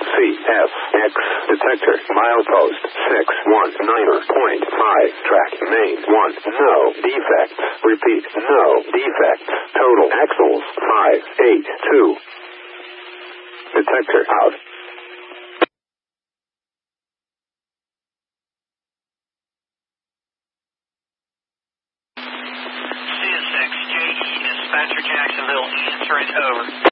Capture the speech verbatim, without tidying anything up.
C F X detector milepost six one nine point five track main one no defects. Repeat, no defects. Total axles five eight two. Detector out. C S X J E Dispatcher Jacksonville, answer it over.